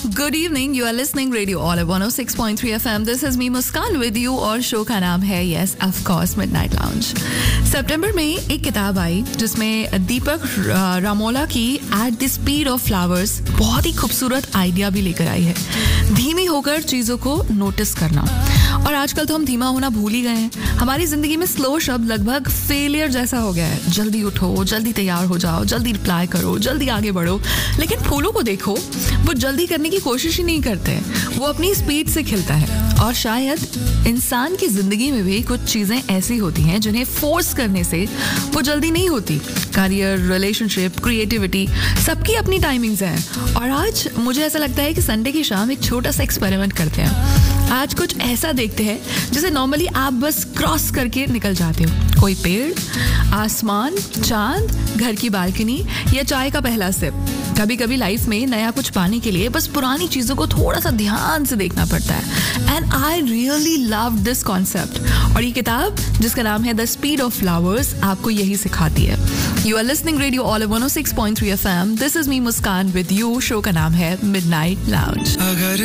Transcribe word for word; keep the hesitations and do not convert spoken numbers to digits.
Good evening, you are listening radio all one O six point three F M. This is me Muskan with you और show का नाम है yes of course midnight lounge. सितंबर में एक किताब आई जिसमें दीपक रामोला की at the speed of flowers बहुत ही खूबसूरत आइडिया भी लेकर आई है. धीमी होकर चीज़ों को नोटिस करना. और आजकल तो हम धीमा होना भूल ही गए हैं. हमारी जिंदगी में स्लो शब्द लगभग फेलियर जैसा हो गया है. जल्दी उठो, जल्दी तैयार हो जाओ, जल्दी रिप्लाई करो, जल्दी आगे बढ़ो. लेकिन फूलों को देखो, वो जल्दी करने की कोशिश ही नहीं करते. वो अपनी स्पीड से खिलता है. और शायद इंसान की जिंदगी में भी कुछ चीजें ऐसी होती हैं जिन्हें फोर्स करने से वो जल्दी नहीं होती. करियर, रिलेशनशिप, क्रिएटिविटी, सबकी अपनी टाइमिंग्स हैं. और आज मुझे ऐसा लगता है कि संडे की शाम एक छोटा सा एक्सपेरिमेंट करते हैं. आज कुछ ऐसा देखते हैं जिसे नॉर्मली आप बस क्रॉस करके निकल जाते हो. कोई पेड़, आसमान, चांद, घर की बालकनी या चाय का पहला सिप. कभी कभी लाइफ में नया कुछ पाने के लिए बस पुरानी चीजों को थोड़ा सा ध्यान से देखना पड़ता है. And I really love this concept. और ये किताब जिसका नाम है द स्पीड ऑफ फ्लावर्स आपको यही सिखाती है. You are listening radio all one O six point three F M. This is me Muskan with you. Show का नाम है मिडनाइट लाउंज.